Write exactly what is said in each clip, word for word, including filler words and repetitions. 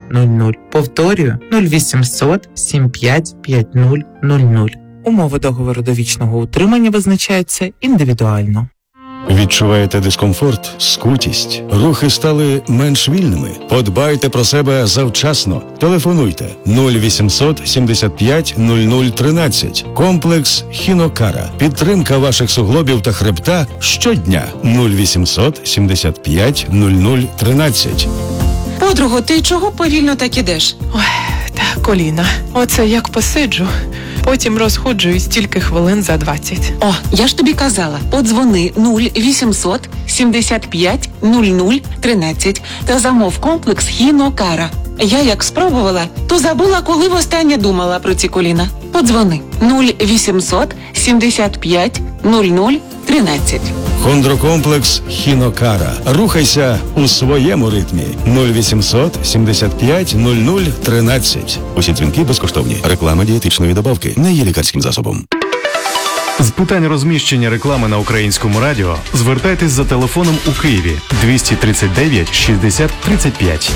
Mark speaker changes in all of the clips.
Speaker 1: нуль нуль. Повторюю, нуль вісімсот сімдесят п'ять п'ятдесят нуль нуль. Умови договору довічного утримання визначаються індивідуально.
Speaker 2: Відчуваєте дискомфорт, скутість? Рухи стали менш вільними? Подбайте про себе завчасно. Телефонуйте нуль вісімсот сімдесят п'ять нуль нуль тринадцять. Комплекс Хінокара. Підтримка ваших суглобів та хребта щодня. нуль вісімсот сімдесят п'ять нуль нуль тринадцять.
Speaker 3: Подруго, ти чого повільно так ідеш?
Speaker 4: Ой, та коліна. Оце як посиджу, потім розходжуюсь тільки хвилин за двадцять.
Speaker 3: О, я ж тобі казала, подзвони нуль вісімсот сімдесят п'ять нуль нуль тринадцять та замов комплекс Хінокара. Я як спробувала, то забула, коли востаннє думала про ці коліна. Подзвони нуль вісімсот сімдесят п'ять нуль нуль тринадцять.
Speaker 2: Хондрокомплекс Хінокара. Рухайся у своєму ритмі. нуль вісімсот сімдесят п'ять нуль нуль тринадцять. Усі дзвінки безкоштовні. Реклама дієтичної добавки не є лікарським засобом.
Speaker 5: З питань розміщення реклами на Українському радіо звертайтесь за телефоном у Києві двісті тридцять дев'ять шістдесят тридцять п'ять.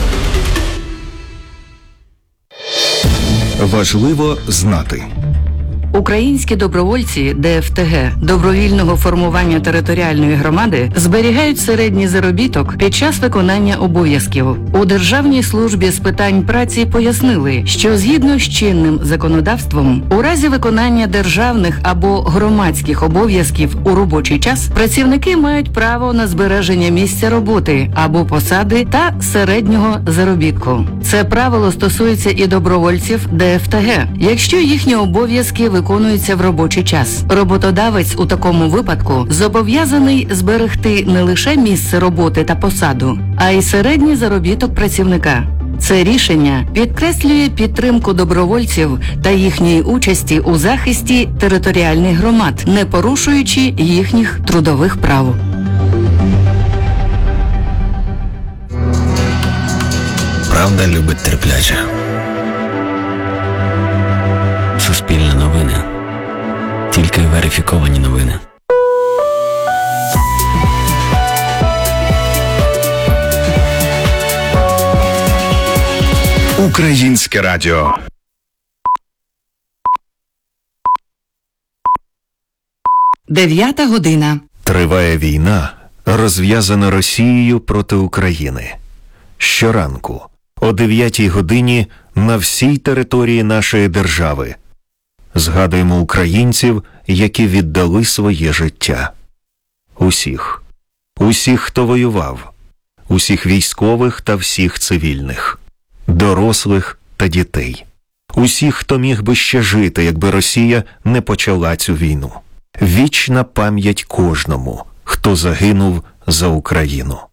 Speaker 6: Важливо знати.
Speaker 7: Українські добровольці Де Еф Те Ге добровільного формування територіальної громади зберігають середній заробіток під час виконання обов'язків. У Державній службі з питань праці пояснили, що згідно з чинним законодавством, у разі виконання державних або громадських обов'язків у робочий час працівники мають право на збереження місця роботи або посади та середнього заробітку. Це правило стосується і добровольців Де Еф Те Ге, якщо їхні обов'язки виконуються в робочий час. Роботодавець у такому випадку зобов'язаний зберегти не лише місце роботи та посаду, а й середній заробіток працівника. Це рішення підкреслює підтримку добровольців та їхньої участі у захисті територіальних громад, не порушуючи їхніх трудових прав.
Speaker 8: Правда любить терпляче. Суспільне новини. Тільки верифіковані новини.
Speaker 6: Українське радіо.
Speaker 7: Дев'ята година.
Speaker 6: Триває війна, розв'язана Росією проти України. Щоранку о дев'ятій годині на всій території нашої держави згадуємо українців, які віддали своє життя. Усіх. Усіх, хто воював. Усіх військових та всіх цивільних. Дорослих та дітей. Усіх, хто міг би ще жити, якби Росія не почала цю війну. Вічна пам'ять кожному, хто загинув за Україну.